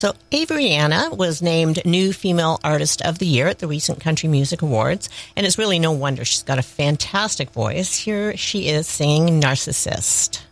So Avery Anna was named New Female Artist of the Year at the recent Country Music Awards, and it's really no wonder. She's got a fantastic voice. Here she is singing Narcissist.